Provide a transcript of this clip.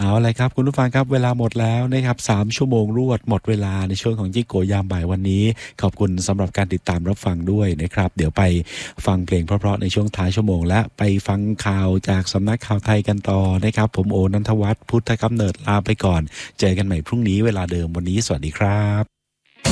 เอาเลยครับคุณผู้ฟังครับเวลาหมดแล้วนะครับ3ชั่วโมงรวดหมดเวลาในช่วงของจิโกยามบ่ายวันนี้ขอบคุณสำหรับการติดตามรับฟังด้วยนะครับเดี๋ยวไปฟังเพลงเพราะๆในช่วงท้ายชั่วโมงและไปฟังข่าวจากสำนักข่าวไทยกันต่อนะครับผมโอนันทวัฒน์พุทธกำเนิดลาไปก่อนเจอกันใหม่พรุ่งนี้เวลาเดิมวันนี้สวัสดีครับ